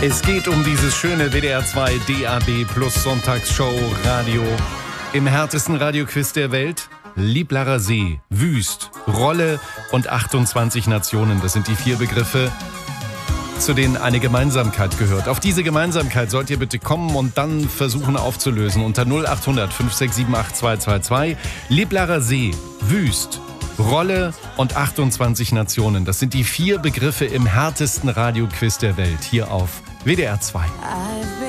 Es geht um dieses schöne WDR 2 DAB Plus Sonntagsshow Radio im härtesten Radioquiz der Welt. Lieblarer See, Wüst, Rolle und 28 Nationen. Das sind die 4 Begriffe, zu denen eine Gemeinsamkeit gehört. Auf diese Gemeinsamkeit sollt ihr bitte kommen und dann versuchen aufzulösen. Unter 0800 567 8222. Lieblarer See, Wüst, Rolle und 28 Nationen. Das sind die 4 Begriffe im härtesten Radioquiz der Welt. Hier auf WDR 2.